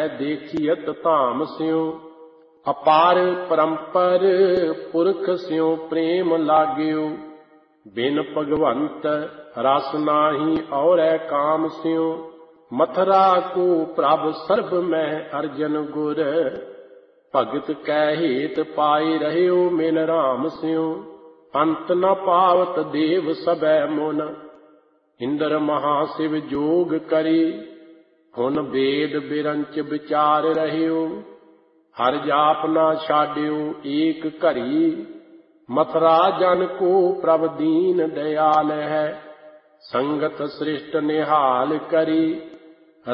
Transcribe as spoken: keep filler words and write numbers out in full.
देखियत धाम स्यों। अपार परंपर पुरख स्यों प्रेम लाग्यो। बिन भगवंत रस नाही और काम स्यों। मथुरा को प्रभ सर्ब में अर्जन गुर। भगत कै हेत पाए रह्यो मिल राम स्यों। अंत न पावत देव सबै मुन। इंद्र महाशिव जोग करी। हुन वेद बिरंच विचार रह्यो। हर जाप न छाड्यो एक घड़ी। मथुरा जन को प्रभ दीन दयाल है। संगत सृष्ट निहाल करी।